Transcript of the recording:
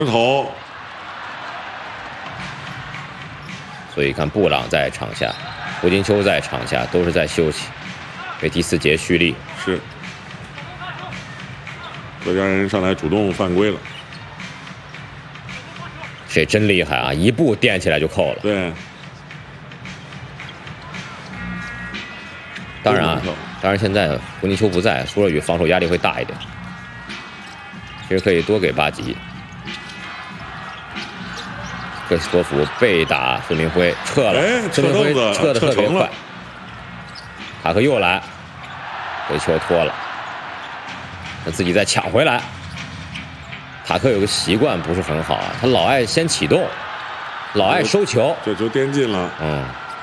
头。 所以看布朗在场下，胡金秋在场下，都是在休息，为第4节蓄力。 是，客家人上来主动犯规了。 这真厉害啊！一步垫起来就扣了。 对。 当然现在胡金秋不在，苏若雨防守压力会大一点。其实可以多给巴吉。克西托夫被打，孙明辉撤了，孙明辉撤得特别快。塔克又来，给球拖了，他自己再抢回来。塔克有个习惯不是很好啊，他老爱先启动，老爱收球， 这球颠进了。